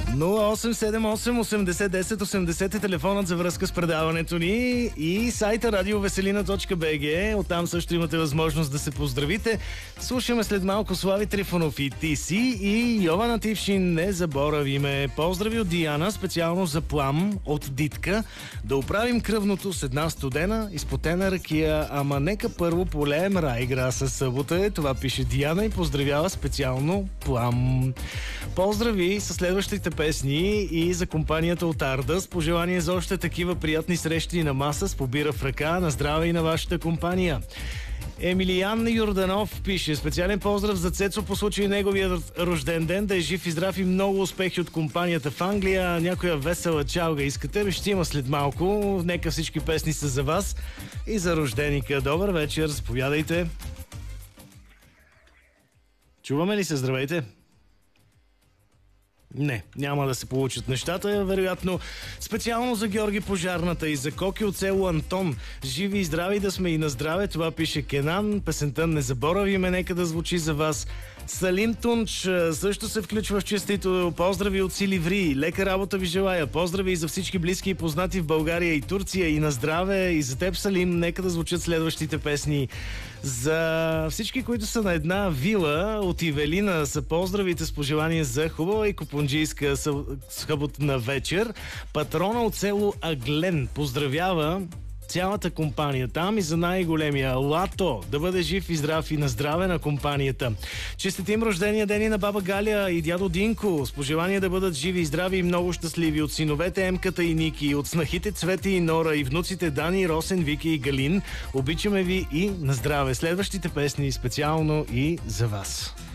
0878 80 10 80 е телефонът за връзка с предаването ни и сайта radioveselina.bg. Оттам също имате възможност да се поздравите. Слушаме след малко Слави Трифонов и Ти и Йована Тившин, не заборавиме. Поздрави от Диана, специално за Плам от Дитка. Да оправим кръвното с една студена, изпотена ракия, ама нека първо полеем Райгра със събота. Това пише Диана и поздравява специално Плам. Поздрави със следващите песни и за компанията от Арда. С пожелание за още такива приятни срещи на маса с побира в ръка. На здраве и на вашата компания. Емилиян Йорданов пише: специален поздрав за Цецо по случай неговия рожден ден, да е жив и здрав и много успехи от компанията в Англия. Някоя весела чалга искате? Ще има след малко. Нека всички песни са за вас и за рожденика. Добър вечер, заповядайте. Чуваме ли се? Здравейте. Не, няма да се получат нещата, вероятно. Специално за Георги Пожарната и за Коки от село Антон. Живи и здрави да сме и на здраве, това пише Кенан. Песента "Не заборавиме", нека да звучи за вас. Салим Тунч също се включва в честито. Поздрави от Силиври, лека работа ви желая. Поздрави и за всички близки и познати в България и Турция, и на здраве. И за теб, Салим, нека да звучат следващите песни. За всички, които са на една вила от Ивелина, са поздравите с пожелание за хубава и купунджийска съботна вечер. Патрона от село Аглен поздравява цялата компания там и за най-големия Лато. Да бъде жив и здрав и на здраве на компанията. Честитим рождения ден и на баба Галя и дядо Динко. С пожелание да бъдат живи и здрави и много щастливи от синовете Емката и Ники, от снахите Цвети и Нора и внуците Дани, Росен, Вики и Галин. Обичаме ви и на здраве. Следващите песни специално и за вас.